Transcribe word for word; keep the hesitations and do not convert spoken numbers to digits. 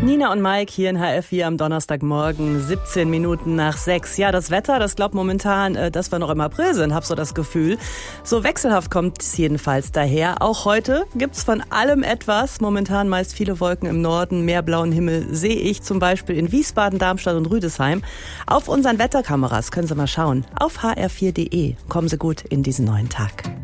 Nina und Mike hier in H R vier am Donnerstagmorgen, siebzehn Minuten nach sechs. Ja, das Wetter, das glaubt momentan, dass wir noch im April sind, hab so das Gefühl. So wechselhaft kommt es jedenfalls daher. Auch heute gibt's von allem etwas. Momentan meist viele Wolken im Norden, mehr blauen Himmel sehe ich zum Beispiel in Wiesbaden, Darmstadt und Rüdesheim. Auf unseren Wetterkameras können Sie mal schauen. Auf h r vier punkt d e. Kommen Sie gut in diesen neuen Tag.